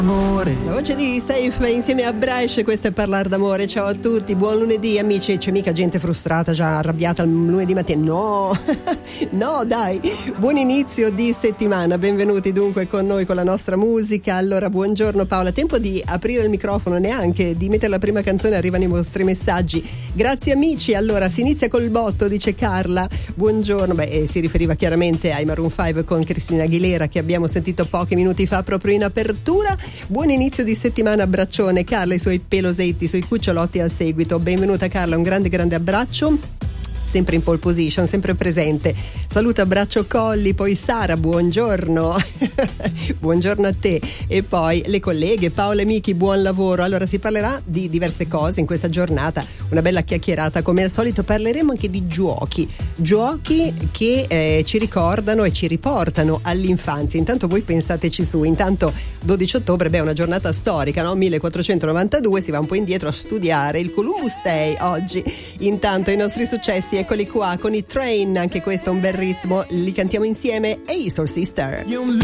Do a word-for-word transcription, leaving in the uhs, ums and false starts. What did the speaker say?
Amore. La voce di Safe insieme a Brescia, questo è Parlare d'amore. Ciao a tutti, buon lunedì amici. C'è mica gente frustrata, già arrabbiata il lunedì mattina? No, no dai, buon inizio di settimana. Benvenuti dunque con noi con la nostra musica. Allora, buongiorno Paola, tempo di aprire il microfono, neanche di mettere la prima canzone, arrivano i vostri messaggi. Grazie amici. Allora, si inizia col botto, dice Carla. Buongiorno, beh, eh, si riferiva chiaramente ai Maroon cinque con Cristina Aguilera che abbiamo sentito pochi minuti fa proprio in apertura. Buon inizio di settimana, abbraccione. Carla, i suoi pelosetti, i suoi cucciolotti al seguito. Benvenuta Carla, un grande grande abbraccio. Sempre in pole position, sempre presente. Saluto, abbraccio Colli, poi Sara, buongiorno. Buongiorno a te. E poi le colleghe Paola e Miki, buon lavoro. Allora, si parlerà di diverse cose in questa giornata, una bella chiacchierata come al solito. Parleremo anche di giochi, giochi che eh, ci ricordano e ci riportano all'infanzia. Intanto voi pensateci su, intanto dodici ottobre, beh, è una giornata storica, no? millequattrocentonovantadue, si va un po' indietro a studiare il Columbus Day oggi. Intanto i nostri successi, eccoli qua con i Train, anche questo è un bel ritmo, li cantiamo insieme. Hey Soul Sister.